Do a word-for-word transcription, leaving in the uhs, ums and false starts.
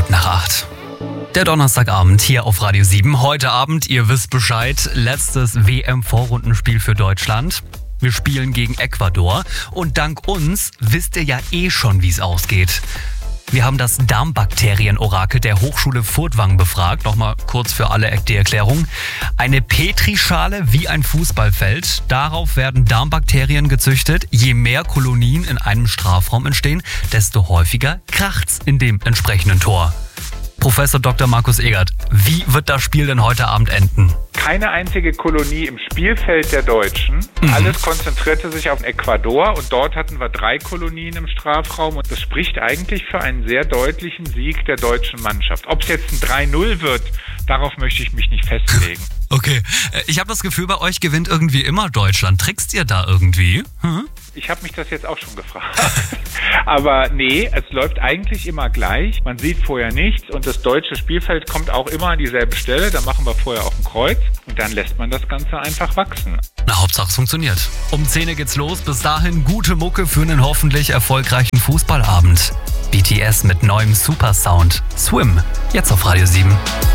Minuten nach acht. Der Donnerstagabend hier auf Radio sieben. Heute Abend, ihr wisst Bescheid, letztes W M-Vorrundenspiel für Deutschland. Wir spielen gegen Ecuador und dank uns wisst ihr ja eh schon, wie es ausgeht. Wir haben das Darmbakterien-Orakel der Hochschule Furtwangen befragt. Nochmal kurz für alle die Erklärung. Eine Petrischale wie ein Fußballfeld. Darauf werden Darmbakterien gezüchtet. Je mehr Kolonien in einem Strafraum entstehen, desto häufiger kracht's in dem entsprechenden Tor. Professor Doktor Markus Egert, wie wird das Spiel denn heute Abend enden? Keine einzige Kolonie im Spielfeld der Deutschen. Mhm. Alles konzentrierte sich auf Ecuador und dort hatten wir drei Kolonien im Strafraum. Und das spricht eigentlich für einen sehr deutlichen Sieg der deutschen Mannschaft. Ob es jetzt ein drei null wird, darauf möchte ich mich nicht festlegen. Okay, ich habe das Gefühl, bei euch gewinnt irgendwie immer Deutschland. Trickst ihr da irgendwie? Hm? Ich habe mich das jetzt auch schon gefragt. Aber nee, es läuft eigentlich immer gleich. Man sieht vorher nichts und das deutsche Spielfeld kommt auch immer an dieselbe Stelle. Da machen wir vorher auch ein Kreuz und dann lässt man das Ganze einfach wachsen. Na, Hauptsache es funktioniert. Um zehn Uhr geht's los. Bis dahin gute Mucke für einen hoffentlich erfolgreichen Fußballabend. B T S mit neuem Supersound. Swim. Jetzt auf Radio sieben.